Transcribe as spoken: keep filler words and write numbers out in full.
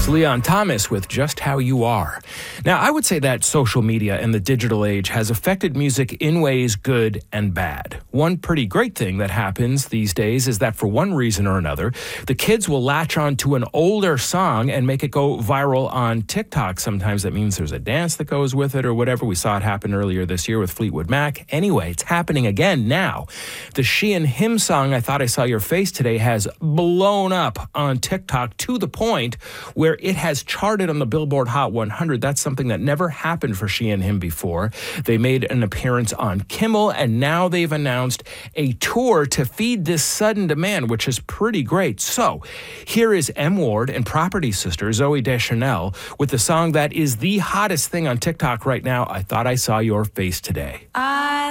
Leon Thomas with Just How You Are. Now, I would say that social media and the digital age has affected music in ways good and bad. One pretty great thing that happens these days is that for one reason or another, the kids will latch on to an older song and make it go viral on TikTok. Sometimes that means there's a dance that goes with it or whatever. We saw it happen earlier this year with Fleetwood Mac. Anyway, it's happening again now. The She and Him song, I Thought I Saw Your Face Today, has blown up on TikTok to the point where it has charted on the Billboard Hot one hundred. That's something that never happened for She and Him before. They made an appearance on Kimmel, and now they've announced a tour to feed this sudden demand, which is pretty great. So here is M. Ward and Property Sister Zooey Deschanel with the song that is the hottest thing on TikTok right now, I Thought I Saw Your Face Today. I